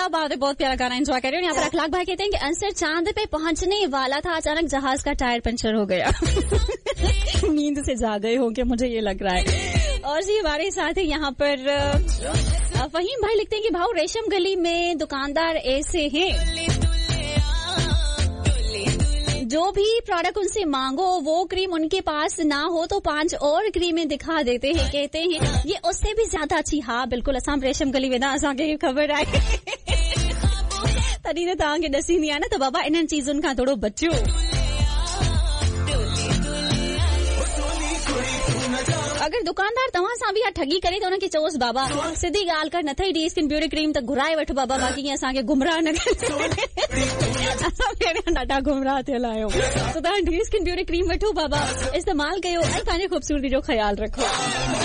क्या बात है, बहुत प्यारा गाना एंजॉय कर रहे हो। यहाँ पर अखलाक भाई कहते हैं कि अंसर चांद पे पहुंचने वाला था, अचानक जहाज का टायर पंचर हो गया। नींद से जाग गए होंगे, मुझे ये लग रहा है। और जी हमारे साथ है यहाँ पर फहीम भाई लिखते हैं कि भाव रेशम गली में दुकानदार ऐसे हैं, जो भी प्रोडक्ट उनसे मांगो वो क्रीम उनके पास ना हो तो 5 और क्रीमें दिखा देते हैं, कहते हैं ये उससे भी ज्यादा अच्छी। हाँ बिल्कुल, असम रेशम गली में ना असांखे खबर आई तॾहिं त तव्हांखे ॾसी आहे न, त बाबा इन्हनि चीजुनि खां थोरो बचियो। अगर दुकानदार तव्हां सां बि ठगी करे त हुनखे चओसि बाबा सिधी ॻाल्हि कर, न थई डी स्किन ब्यूटी क्रीम त घुराए वठ बाबा, बाक़ी ईअं असांखे गुमराह न असां पहिरियां ॾाढा गुमराह थियल आहियूं। त तव्हां डी स्किन ब्यूटी क्रीम वठो बाबा, इस्तेमाल कयो ऐं पंहिंजी ख़ूबसूरती जो ख़्यालु रखो।